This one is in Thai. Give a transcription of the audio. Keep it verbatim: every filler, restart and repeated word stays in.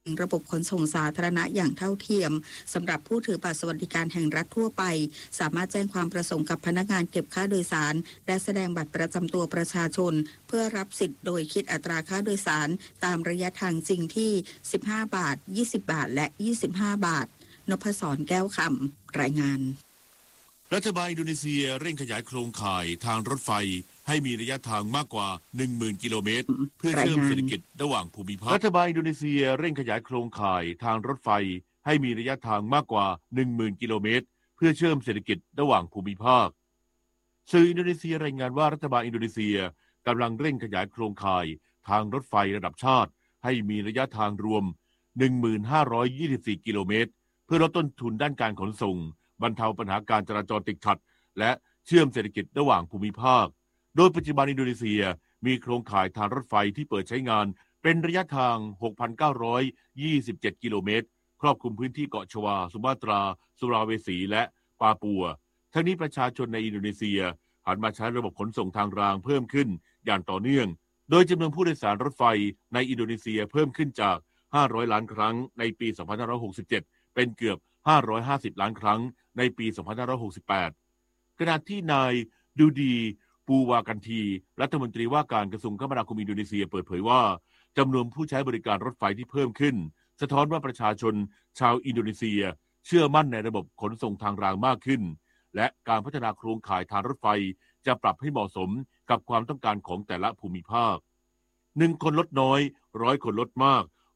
ระบบขนส่งสาธารณะอย่างเท่าเทียมสำหรับผู้ถือบัตรสวัสดิการแห่งรัฐทั่วไปสามารถแจ้งความประสงค์กับพนักงานเก็บค่าโดยสารและแสดงบัตรประจำตัวประชาชนเพื่อรับสิทธิ์โดยคิดอัตราค่าโดยสารตามระยะทางจริงที่สิบห้าบาทยี่สิบบาทและยี่สิบห้าบาทนพศรแก้วคำรายงานรัฐบาลอินโดนีเซียเร่งขยายโครงข่ายทางรถไฟให้มีระยะทางมากกว่า หนึ่งหมื่น กิโลเมตรเพื่อเชื่อมเศรษฐกิจระหว่างภูมิภาครัฐบาลอินโดนีเซียเร่งขยายโครงข่ายทางรถไฟให้มีระยะทางมากกว่า หนึ่งหมื่น กิโลเมตรเพื่อเชื่อมเศรษฐกิจระหว่างภูมิภาคสื่ออินโดนีเซียรายงานว่ารัฐบาลอินโดนีเซียกำลังเร่งขยายโครงข่ายทางรถไฟระดับชาติให้มีระยะทางรวม หนึ่งพันห้าร้อยยี่สิบสี่ กิโลเมตรเพื่อลดต้นทุนด้านการขนส่งบรรเทาปัญหาการจราจรติดขัดและเชื่อมเศรษฐกิจระหว่างภูมิภาคโดยปัจจุบันอินโดนีเซียมีโครงข่ายทางรถไฟที่เปิดใช้งานเป็นระยะทาง หกพันเก้าร้อยยี่สิบเจ็ด กิโลเมตรครอบคลุมพื้นที่เกาะชวาสุมาตราสุราเวสีและปาปัวทั้งนี้ประชาชนในอินโดนีเซียหันมาใช้ระบบขนส่งทางรางเพิ่มขึ้นอย่างต่อเนื่องโดยจำนวนผู้โดยสารรถไฟในอินโดนีเซียเพิ่มขึ้นจากห้าร้อยล้านครั้งในปีสองพันห้าร้อยหกสิบเจ็ดเป็นเกือบห้าร้อยห้าสิบล้านครั้งในปีสองพันห้าร้อยหกสิบแปดขณะที่นายดูดีปูวากันทีรัฐมนตรีว่าการกระทรวงคมนาคมอินโดนีเซียเปิดเผยว่าจำนวนผู้ใช้บริการรถไฟที่เพิ่มขึ้นสะท้อนว่าประชาชนชาวอินโดนีเซียเชื่อมั่นในระบบขนส่งทางรางมากขึ้นและการพัฒนาโครงข่ายทางรถไฟจะปรับให้เหมาะสมกับความต้องการของแต่ละภูมิภาคหนึ่งคนลดน้อยร้อยคนลดมาก